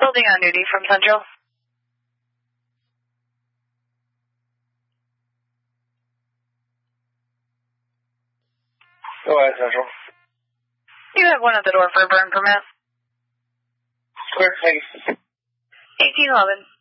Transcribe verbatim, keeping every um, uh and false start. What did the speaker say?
Building on duty from Central. Go ahead, Central. You have one at the door for a burn permit. Clear, thank you. eighteen eleven.